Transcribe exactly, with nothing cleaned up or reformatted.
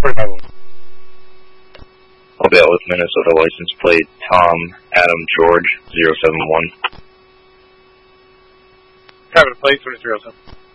forty-five one. I'll be out with Minnesota license plate Tom Adam George zero seven one. Private plate twenty-three oh seven.